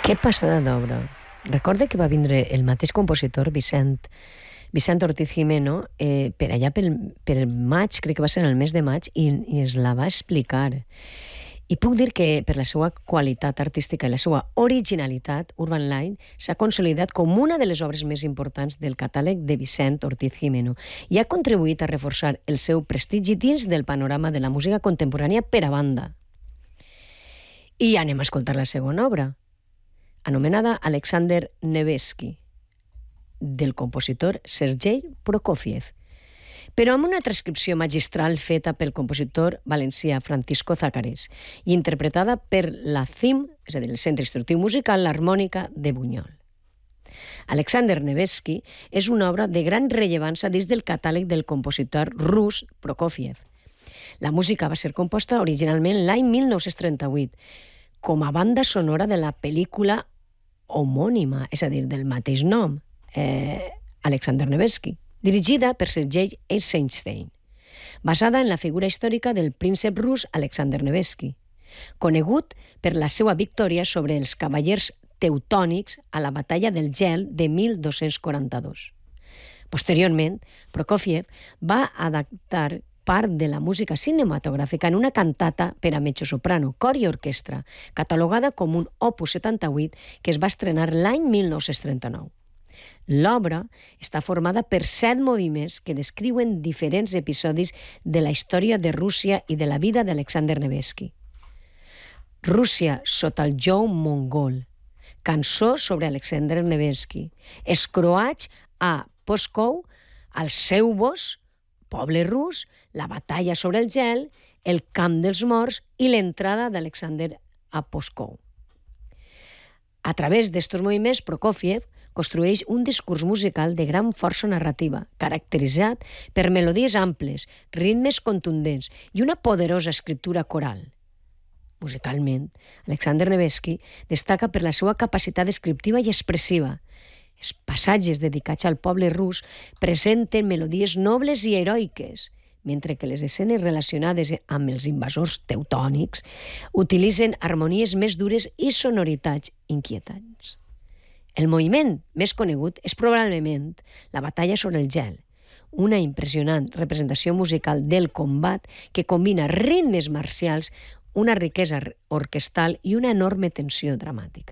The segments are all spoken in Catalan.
Que passada d'obra. Recorde que va vindre el mateix compositor, Vicent Ortiz Gimeno, per allà pel maig, crec que va ser en el mes de maig, i es la va explicar. I puc dir que per la seva qualitat artística i la seva originalitat, Urban Line s'ha consolidat com una de les obres més importants del catàleg de Vicent Ortiz Gimeno i ha contribuït a reforçar el seu prestigi dins del panorama de la música contemporània per a banda. I anem a escoltar la segona obra, anomenada Alexander Nevesky, del compositor Sergei Prokofiev, però amb una transcripció magistral feta pel compositor valencià Francisco Zaccares i interpretada per la CIM, és a dir, el Centre Instructiu Musical l'Harmònica de Bunyol. Alexander Nevesky és una obra de gran rellevància dins del catàleg del compositor rus Prokofiev. La música va ser composta originalment l'any 1938 com a banda sonora de la pel·lícula homònima, és a dir, del mateix nom, Alexander Nevesky, dirigida per Sergei Eisenstein, basada en la figura històrica del príncep rus Alexander Nevesky, conegut per la seva victòria sobre els cavallers teutònics a la batalla del Gel de 1242. Posteriorment, Prokofiev va adaptar part de la música cinematogràfica en una cantata per a mezzosoprano, cor i orquestra, catalogada com un opus 78 que es va estrenar l'any 1939. L'obra està formada per 7 moviments que descriuen diferents episodis de la història de Rússia i de la vida d'Alexander Nevesky. Rússia sota el jou mongol, cançó sobre Alexander Nevesky, els croats a Pskov, el seu bosc, poble rus, la batalla sobre el gel, el camp dels morts i l'entrada d'Alexander a Pskov. A través d'estos moviments, Prokofiev construeix un discurs musical de gran força narrativa, caracteritzat per melodies amples, ritmes contundents i una poderosa escriptura coral. Musicalment, Alexander Nevesky destaca per la seva capacitat descriptiva i expressiva. Els passatges dedicats al poble rus presenten melodies nobles i heroiques, mentre que les escenes relacionades amb els invasors teutònics utilitzen harmonies més dures i sonoritats inquietants. El moviment més conegut és probablement la batalla sobre el gel, una impressionant representació musical del combat que combina ritmes marcials, una riquesa orquestal i una enorme tensió dramàtica.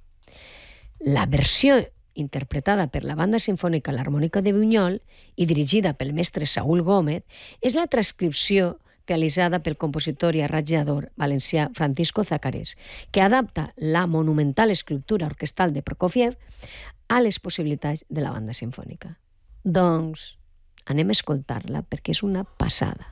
La versió interpretada per la Banda Simfònica l'Harmònica de Bunyol i dirigida pel mestre Saúl Gómez és la transcripció realitzada pel compositor i arranjador valencià Francisco Zaccares, que adapta la monumental escriptura orquestal de Prokofiev a les possibilitats de la banda simfònica. Doncs anem a escoltar-la perquè és una passada.